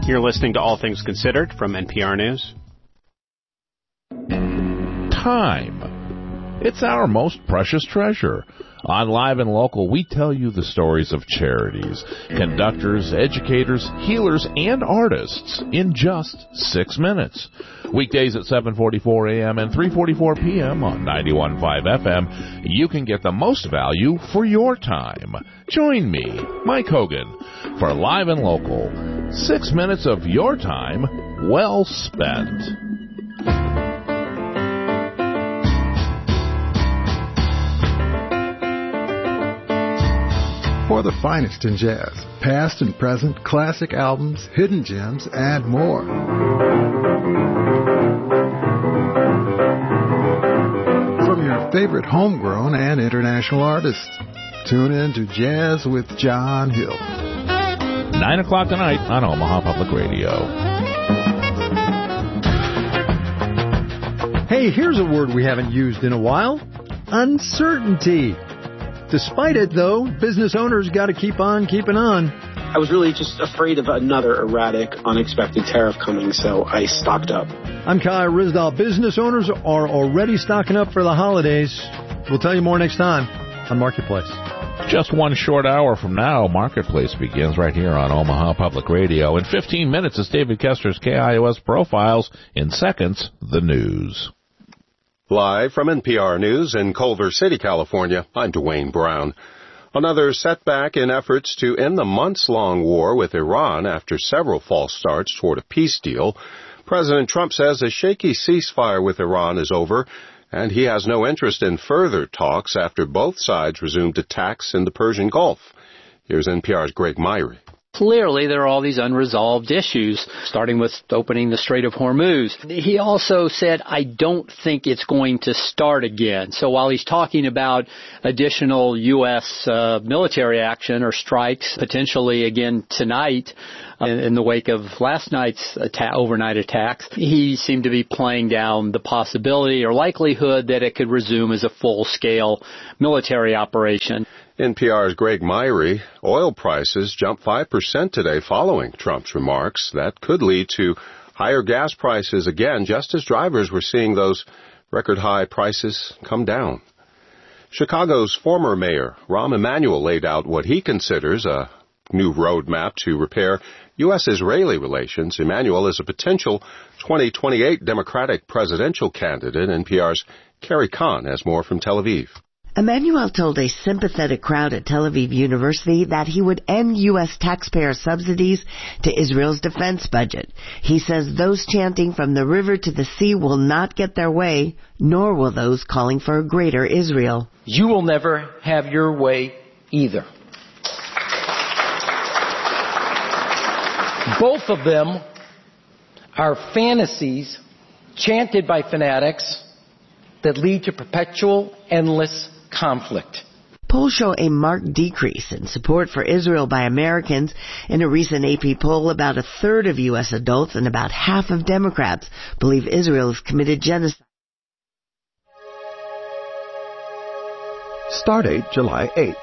You're listening to All Things Considered from NPR News. Time. It's our most precious treasure. On Live and Local, we tell you the stories of charities, conductors, educators, healers, and artists in just 6 minutes. Weekdays at 7:44 a.m. and 3:44 p.m. on 91.5 FM, you can get the most value for your time. Join me, Mike Hogan, for Live and Local. 6 minutes of your time well spent. For the finest in jazz, past and present, classic albums, hidden gems, and more. From your favorite homegrown and international artists, tune in to Jazz with John Hill. 9 o'clock tonight on Omaha Public Radio. Hey, here's a word we haven't used in a while. Uncertainty. Despite it, though, business owners got to keep on keeping on. I was really just afraid of another erratic, unexpected tariff coming, so I stocked up. I'm Kyle Risdall. Business owners are already stocking up for the holidays. We'll tell you more next time on Marketplace. Just 1 short hour from now, Marketplace begins right here on Omaha Public Radio. In 15 minutes, it's David Kester's KIOS Profiles. In seconds, the news. Live from NPR News in Culver City, California, I'm Dwayne Brown. Another setback in efforts to end the months-long war with Iran after several false starts toward a peace deal. President Trump says a shaky ceasefire with Iran is over, and he has no interest in further talks after both sides resumed attacks in the Persian Gulf. Here's NPR's Greg Myrie. Clearly, there are all these unresolved issues, starting with opening the Strait of Hormuz. He also said, I don't think it's going to start again. So while he's talking about additional U.S. military action or strikes, potentially again tonight, in the wake of last night's overnight attacks, he seemed to be playing down the possibility or likelihood that it could resume as a full-scale military operation. NPR's Greg Myrie. Oil prices jumped 5% today following Trump's remarks. That could lead to higher gas prices again, just as drivers were seeing those record-high prices come down. Chicago's former mayor, Rahm Emanuel, laid out what he considers a new roadmap to repair U.S.-Israeli relations. Emanuel is a potential 2028 Democratic presidential candidate. NPR's Carrie Kahn has more from Tel Aviv. Emanuel told a sympathetic crowd at Tel Aviv University that he would end U.S. taxpayer subsidies to Israel's defense budget. He says those chanting from the river to the sea will not get their way, nor will those calling for a greater Israel. You will never have your way either. Both of them are fantasies chanted by fanatics that lead to perpetual, endless conflict. Polls show a marked decrease in support for Israel by Americans. In a recent AP poll, about a third of U.S. adults and about half of Democrats believe Israel has committed genocide. Stardate July 8th.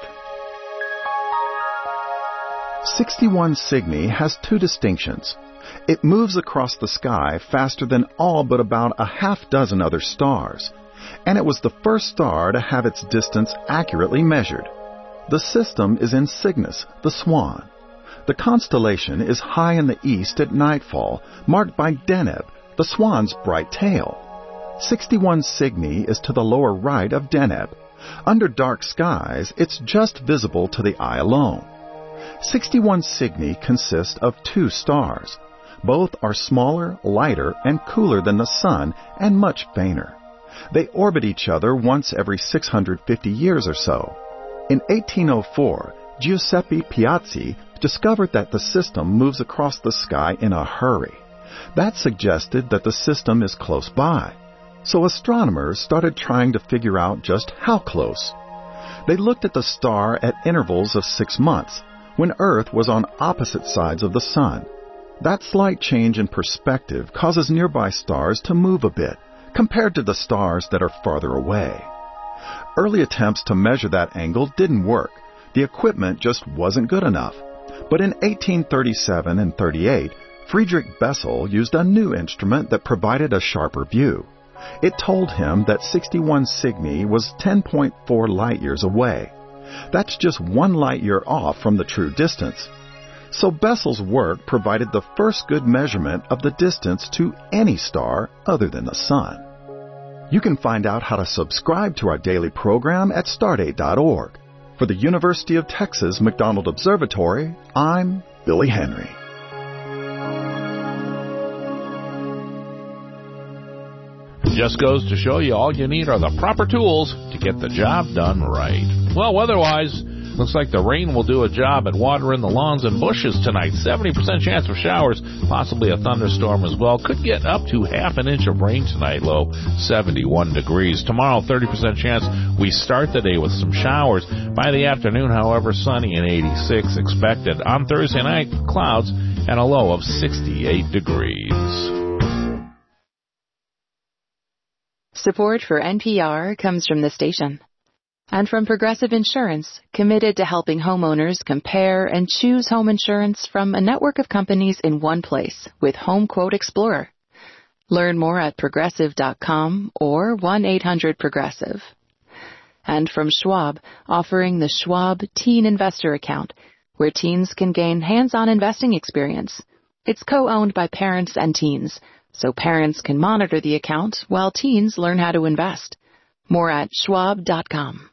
61 Cygni has 2 distinctions. It moves across the sky faster than all but about a half dozen other stars, and it was the first star to have its distance accurately measured. The system is in Cygnus, the Swan. The constellation is high in the east at nightfall, marked by Deneb, the Swan's bright tail. 61 Cygni is to the lower right of Deneb. Under dark skies, it's just visible to the eye alone. 61 Cygni consist of 2 stars. Both are smaller, lighter, and cooler than the Sun, and much fainter. They orbit each other once every 650 years or so. In 1804, Giuseppe Piazzi discovered that the system moves across the sky in a hurry. That suggested that the system is close by. So astronomers started trying to figure out just how close. They looked at the star at intervals of 6 months, when Earth was on opposite sides of the Sun. That slight change in perspective causes nearby stars to move a bit, compared to the stars that are farther away. Early attempts to measure that angle didn't work. The equipment just wasn't good enough. But in 1837 and 38, Friedrich Bessel used a new instrument that provided a sharper view. It told him that 61 Cygni was 10.4 light-years away. That's just 1 light-year off from the true distance. So Bessel's work provided the first good measurement of the distance to any star other than the Sun. You can find out how to subscribe to our daily program at stardate.org. For the University of Texas McDonald Observatory, I'm Billy Henry. Just goes to show you all you need are the proper tools to get the job done right. Well, weather-wise, looks like the rain will do a job at watering the lawns and bushes tonight. 70% chance of showers, possibly a thunderstorm as well. Could get up to half an inch of rain tonight, low 71 degrees. Tomorrow, 30% chance we start the day with some showers. By the afternoon, however, sunny and 86 expected. On Thursday night, clouds and a low of 68 degrees. Support for NPR comes from the station and from Progressive Insurance, committed to helping homeowners compare and choose home insurance from a network of companies in one place with Home Quote Explorer. Learn more at Progressive.com or 1-800-PROGRESSIVE. And from Schwab, offering the Schwab Teen Investor Account, where teens can gain hands-on investing experience. It's co-owned by parents and teens, so parents can monitor the account while teens learn how to invest. More at Schwab.com.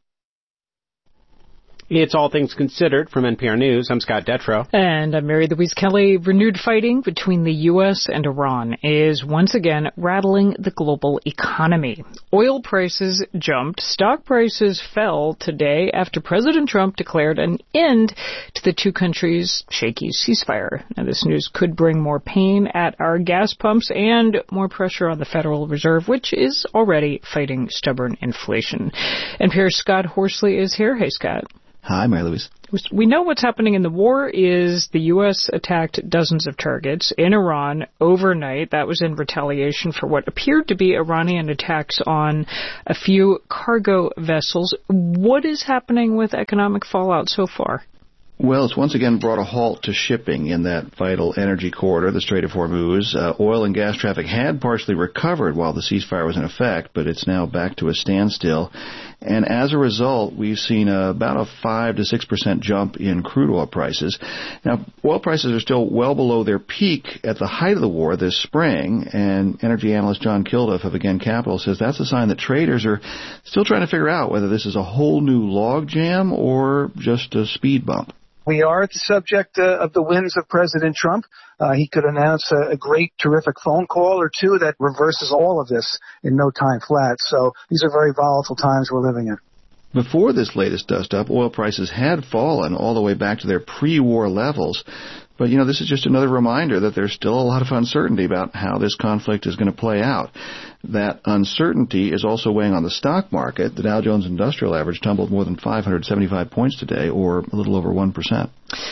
It's All Things Considered from NPR News. I'm Scott Detrow. And I'm Mary Louise Kelly. Renewed fighting between the U.S. and Iran is once again rattling the global economy. Oil prices jumped. Stock prices fell today after President Trump declared an end to the two countries' shaky ceasefire. Now, this news could bring more pain at our gas pumps and more pressure on the Federal Reserve, which is already fighting stubborn inflation. NPR's Scott Horsley is here. Hey, Scott. Hi, Mary Louise. We know what's happening in the war is the U.S. attacked dozens of targets in Iran overnight. That was in retaliation for what appeared to be Iranian attacks on a few cargo vessels. What is happening with economic fallout so far? Well, it's once again brought a halt to shipping in that vital energy corridor, the Strait of Hormuz. Oil and gas traffic had partially recovered while the ceasefire was in effect, but it's now back to a standstill. And as a result, we've seen about a 5 to 6% jump in crude oil prices. Now, oil prices are still well below their peak at the height of the war this spring, and energy analyst John Kilduff of Again Capital says that's a sign that traders are still trying to figure out whether this is a whole new logjam or just a speed bump. We are at the subject of the whims of President Trump. He could announce a great, terrific phone call or two that reverses all of this in no time flat. So these are very volatile times we're living in. Before this latest dust-up, oil prices had fallen all the way back to their pre-war levels. But, this is just another reminder that there's still a lot of uncertainty about how this conflict is going to play out. That uncertainty is also weighing on the stock market. The Dow Jones Industrial Average tumbled more than 575 points today, or a little over 1%.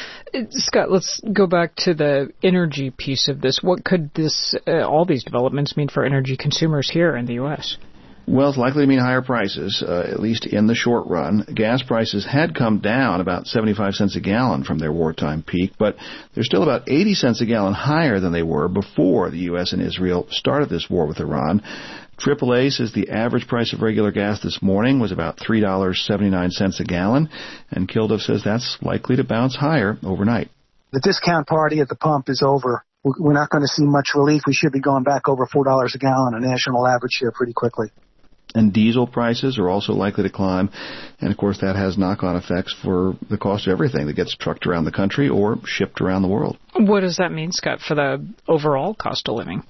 Scott, let's go back to the energy piece of this. What could all these developments mean for energy consumers here in the U.S.? Well, it's likely to mean higher prices, at least in the short run. Gas prices had come down about 75 cents a gallon from their wartime peak, but they're still about 80 cents a gallon higher than they were before the U.S. and Israel started this war with Iran. AAA says the average price of regular gas this morning was about $3.79 a gallon, and Kilduff says that's likely to bounce higher overnight. The discount party at the pump is over. We're not going to see much relief. We should be going back over $4 a gallon, a national average here, pretty quickly. And diesel prices are also likely to climb. And, of course, that has knock-on effects for the cost of everything that gets trucked around the country or shipped around the world. What does that mean, Scott, for the overall cost of living?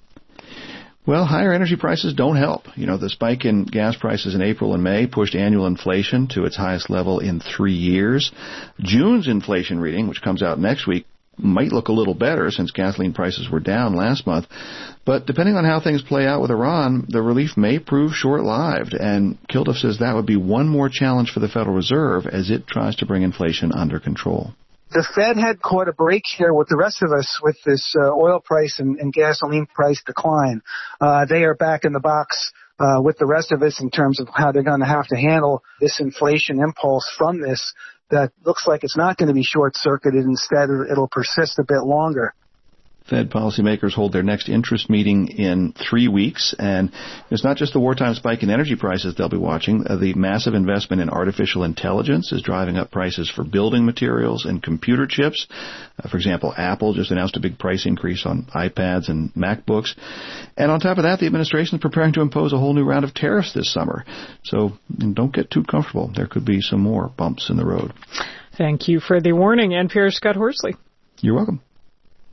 Well, higher energy prices don't help. The spike in gas prices in April and May pushed annual inflation to its highest level in 3 years. June's inflation reading, which comes out next week, might look a little better since gasoline prices were down last month. But depending on how things play out with Iran, the relief may prove short-lived. And Kilduff says that would be one more challenge for the Federal Reserve as it tries to bring inflation under control. The Fed had caught a break here with the rest of us with this oil price and gasoline price decline. They are back in the box with the rest of us in terms of how they're going to have to handle this inflation impulse from this that looks like it's not going to be short-circuited. Instead, it'll persist a bit longer. Fed policymakers hold their next interest meeting in 3 weeks, and it's not just the wartime spike in energy prices they'll be watching. The massive investment in artificial intelligence is driving up prices for building materials and computer chips. For example, Apple just announced a big price increase on iPads and MacBooks. And on top of that, the administration is preparing to impose a whole new round of tariffs this summer. So don't get too comfortable. There could be some more bumps in the road. Thank you for the warning, NPR's Scott Horsley. You're welcome.